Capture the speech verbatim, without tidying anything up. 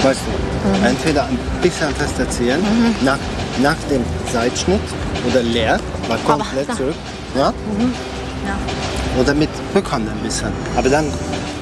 Weißt du, mhm. entweder ein bisschen fester ziehen, mhm. nach, nach dem Seitschnitt oder leer, mal komplett Aber, zurück. Ja? Mhm. Ja. Oder mit Rückhand ein bisschen. Aber dann